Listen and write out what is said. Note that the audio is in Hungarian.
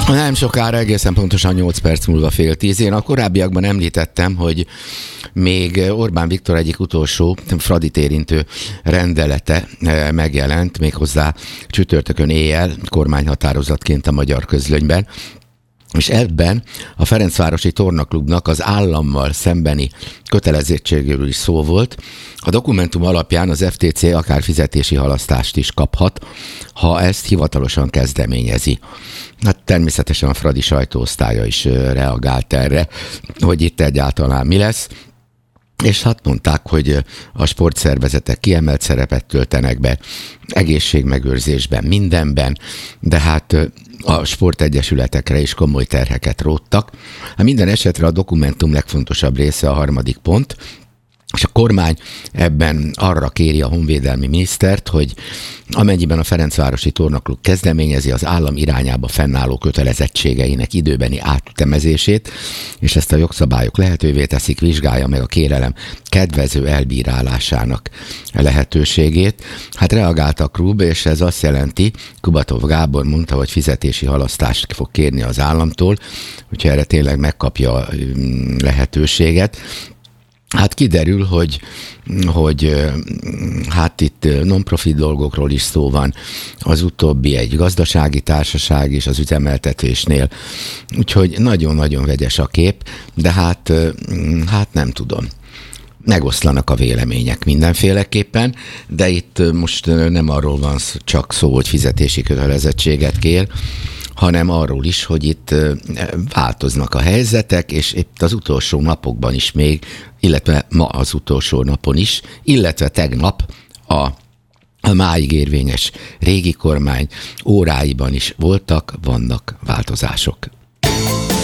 Nem sokára, egészen pontosan 8 perc múlva 9:30. Én a korábbiakban említettem, hogy még Orbán Viktor egyik utolsó Fradit érintő rendelete megjelent, méghozzá csütörtökön éjjel kormányhatározatként a Magyar Közlönyben. És ebben a Ferencvárosi Tornaklubnak az állammal szembeni kötelezettségéről is szó volt. A dokumentum alapján az FTC akár fizetési halasztást is kaphat, ha ezt hivatalosan kezdeményezi. Hát természetesen a Fradi sajtóosztálya is reagált erre, hogy itt egyáltalán mi lesz. És hát mondták, hogy a sportszervezetek kiemelt szerepet töltenek be, egészségmegőrzésben, mindenben, de hát a sportegyesületekre is komoly terheket róttak. Minden esetre a dokumentum legfontosabb része a 3. pont, és a kormány ebben arra kéri a honvédelmi minisztert, hogy amennyiben a Ferencvárosi Tornaklub kezdeményezi az állam irányába fennálló kötelezettségeinek időbeni átütemezését, és ezt a jogszabályok lehetővé teszik, vizsgálja meg a kérelem kedvező elbírálásának lehetőségét. Hát reagált a klub, és ez azt jelenti, Kubatov Gábor mondta, hogy fizetési halasztást fog kérni az államtól, hogyha erre tényleg megkapja a lehetőséget. Hát kiderül, hogy hát itt non-profit dolgokról is szó van, az utóbbi egy gazdasági társaság is az üzemeltetésnél, úgyhogy nagyon-nagyon vegyes a kép, de hát nem tudom. Megoszlanak a vélemények mindenféleképpen, de itt most nem arról van csak szó, hogy fizetési kötelezettséget kér, hanem arról is, hogy itt változnak a helyzetek, és itt az utolsó napokban is még, illetve ma az utolsó napon is, illetve tegnap a máig érvényes régi kormány óráiban is vannak változások.